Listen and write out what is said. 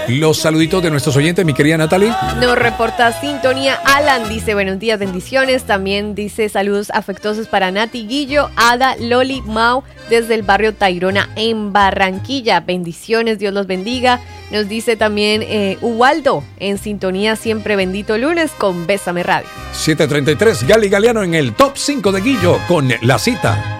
los saluditos de nuestros oyentes, mi querida Natalie. Nos reporta sintonía. Alan dice buenos días, bendiciones. También dice saludos afectuosos para Nati, Guillo, Ada, Loli, Mau, desde el barrio Tayrona en Barranquilla. Bendiciones, Dios los bendiga. Nos dice también Ubaldo, en sintonía siempre bendito lunes con Bésame Radio. 7:33, Gali Galeano en el top 5 de Guillo con La Cita.